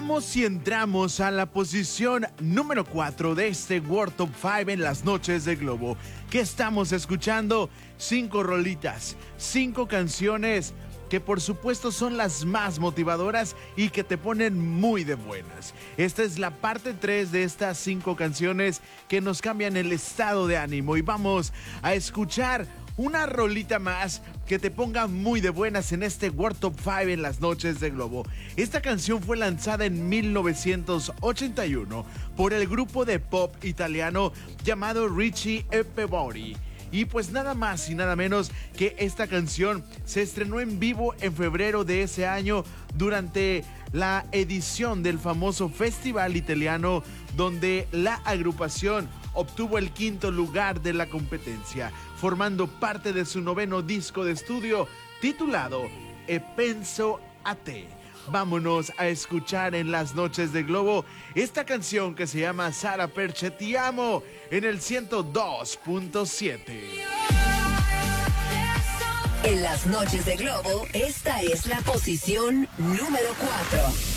Vamos y entramos a la posición número 4 de este World Top 5 en las noches de Globo. ¿Qué estamos escuchando? 5 rolitas, 5 canciones que por supuesto son las más motivadoras y que te ponen muy de buenas. Esta es la parte 3 de estas 5 canciones que nos cambian el estado de ánimo y vamos a escuchar una rolita más que te ponga muy de buenas en este World Top 5 en las noches de Globo. Esta canción fue lanzada en 1981 por el grupo de pop italiano llamado Richie e Peabody. Y pues nada más y nada menos que esta canción se estrenó en vivo en febrero de ese año durante la edición del famoso festival italiano donde la agrupación obtuvo el 5º lugar de la competencia, formando parte de su 9º disco de estudio titulado E penso a te. Vámonos a escuchar en las noches de Globo esta canción que se llama Sara Perche Ti Amo en el 102.7. En las noches de Globo, esta es la posición número 4.